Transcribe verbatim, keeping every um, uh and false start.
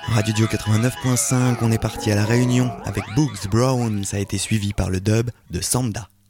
Radio Dio quatre-vingt-neuf point cinq, on est parti à La Réunion avec Boogs Brown, ça a été suivi par le dub de Samba.